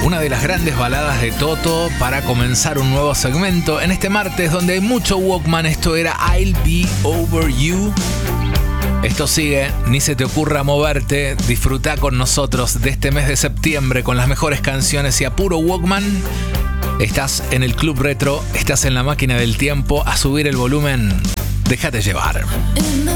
Una de las grandes baladas de Toto para comenzar un nuevo segmento en este martes donde hay mucho Walkman. Esto era I'll Be Over You. Esto sigue, ni se te ocurra moverte. Disfruta con nosotros de este mes de septiembre con las mejores canciones y a puro Walkman. Estás en el Club Retro, estás en la máquina del tiempo. A subir el volumen, déjate llevar. In the